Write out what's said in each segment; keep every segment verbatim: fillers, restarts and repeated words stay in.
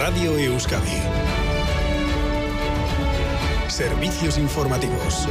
Radio Euskadi. Servicios informativos.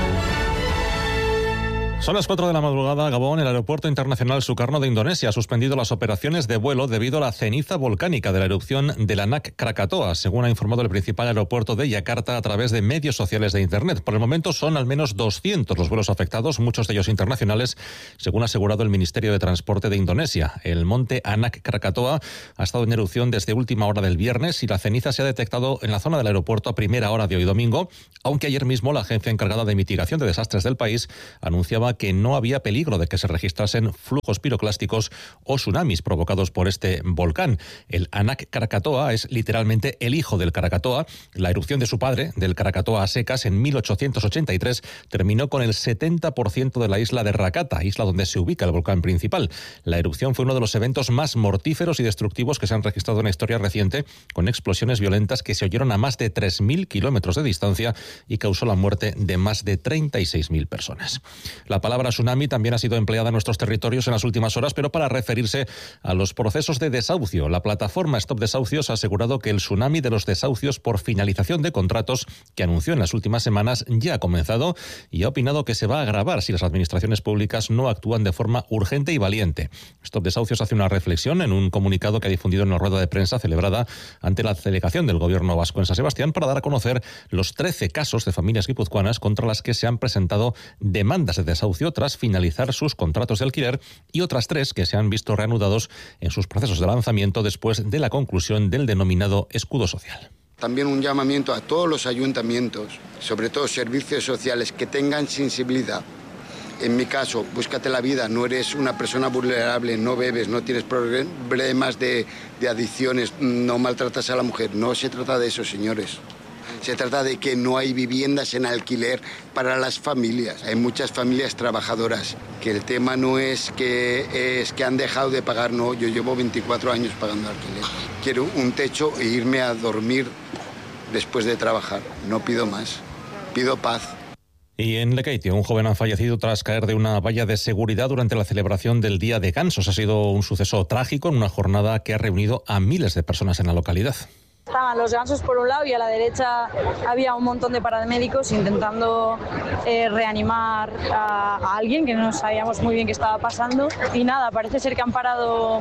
Son las cuatro de la madrugada. Gabón, el aeropuerto internacional Sukarno de Indonesia ha suspendido las operaciones de vuelo debido a la ceniza volcánica de la erupción del Anak Krakatoa, según ha informado el principal aeropuerto de Yakarta a través de medios sociales de Internet. Por el momento son al menos doscientos los vuelos afectados, muchos de ellos internacionales, según ha asegurado el Ministerio de Transporte de Indonesia. El monte Anak Krakatoa ha estado en erupción desde última hora del viernes y la ceniza se ha detectado en la zona del aeropuerto a primera hora de hoy domingo, aunque ayer mismo la agencia encargada de mitigación de desastres del país anunciaba que no había peligro de que se registrasen flujos piroclásticos o tsunamis provocados por este volcán. El Anak Krakatoa es literalmente el hijo del Krakatoa. La erupción de su padre, del Krakatoa a secas, en mil ochocientos ochenta y tres, terminó con el setenta por ciento de la isla de Rakata, isla donde se ubica el volcán principal. La erupción fue uno de los eventos más mortíferos y destructivos que se han registrado en la historia reciente, con explosiones violentas que se oyeron a más de tres mil kilómetros de distancia y causó la muerte de más de treinta y seis mil personas. La La palabra tsunami también ha sido empleada en nuestros territorios en las últimas horas, pero para referirse a los procesos de desahucio. La plataforma Stop Desahucios ha asegurado que el tsunami de los desahucios por finalización de contratos que anunció en las últimas semanas ya ha comenzado y ha opinado que se va a agravar si las administraciones públicas no actúan de forma urgente y valiente. Stop Desahucios hace una reflexión en un comunicado que ha difundido en una rueda de prensa celebrada ante la delegación del gobierno vasco en San Sebastián para dar a conocer los trece casos de familias guipuzcoanas contra las que se han presentado demandas de desahucio tras finalizar sus contratos de alquiler y otras tres que se han visto reanudados en sus procesos de lanzamiento después de la conclusión del denominado escudo social. También un llamamiento a todos los ayuntamientos, sobre todo servicios sociales, que tengan sensibilidad. En mi caso, búscate la vida, no eres una persona vulnerable, no bebes, no tienes problemas de, de adicciones, no maltratas a la mujer. No se trata de eso, señores. Se trata de que no hay viviendas en alquiler para las familias. Hay muchas familias trabajadoras, que el tema no es que, es que han dejado de pagar, no. Yo llevo veinticuatro años pagando alquiler. Quiero un techo e irme a dormir después de trabajar. No pido más, pido paz. Y en Lekeitio, un joven ha fallecido tras caer de una valla de seguridad durante la celebración del Día de Gansos. Ha sido un suceso trágico en una jornada que ha reunido a miles de personas en la localidad. Estaban los gansos por un lado y a la derecha había un montón de paramédicos intentando eh, reanimar a, a alguien que no sabíamos muy bien qué estaba pasando. Y nada, parece ser que han parado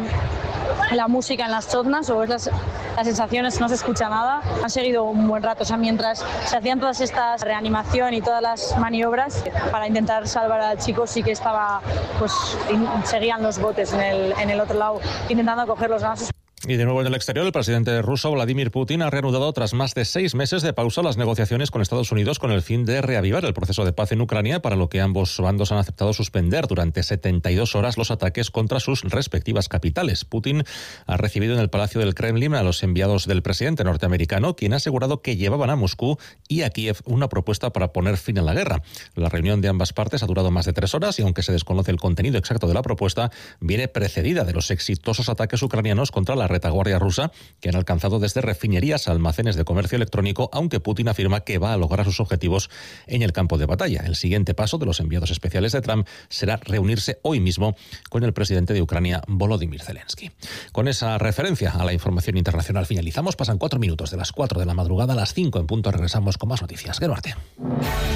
la música en las chotnas, o es las, las sensaciones, no se escucha nada. Han seguido un buen rato, o sea, mientras se hacían todas estas reanimación y todas las maniobras para intentar salvar al chico, sí que estaba, pues seguían los botes en el, en el otro lado intentando coger los gansos. Y de nuevo en el exterior, el presidente ruso Vladimir Putin ha reanudado tras más de seis meses de pausa las negociaciones con Estados Unidos con el fin de reavivar el proceso de paz en Ucrania, para lo que ambos bandos han aceptado suspender durante setenta y dos horas los ataques contra sus respectivas capitales. Putin ha recibido en el Palacio del Kremlin a los enviados del presidente norteamericano, quien ha asegurado que llevaban a Moscú y a Kiev una propuesta para poner fin a la guerra. La reunión de ambas partes ha durado más de tres horas y, aunque se desconoce el contenido exacto de la propuesta, viene precedida de los exitosos ataques ucranianos contra la retaguardia rusa, que han alcanzado desde refinerías a almacenes de comercio electrónico, aunque Putin afirma que va a lograr sus objetivos en el campo de batalla. El siguiente paso de los enviados especiales de Trump será reunirse hoy mismo con el presidente de Ucrania, Volodymyr Zelensky. Con esa referencia a la información internacional finalizamos. Pasan cuatro minutos de las cuatro de la madrugada a las cinco en punto. Regresamos con más noticias. Geruarte.